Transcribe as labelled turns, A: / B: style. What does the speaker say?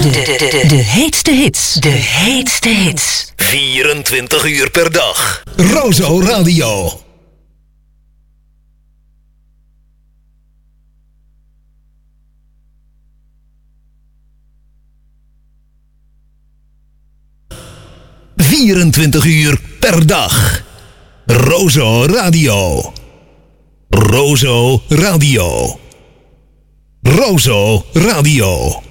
A: De heetste hits. De heetste hits.
B: 24 uur per dag. Rozo Radio. ...24 uur per dag. Rozo Radio. Rozo Radio. Rozo Radio.